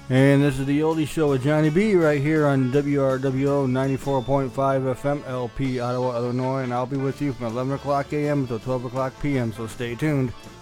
And this is the Oldie Show with Johnny B right here on WRWO 94.5 FM, LP, Ottawa, Illinois. And I'll be with you from 11 o'clock a.m. until 12 o'clock p.m., so stay tuned.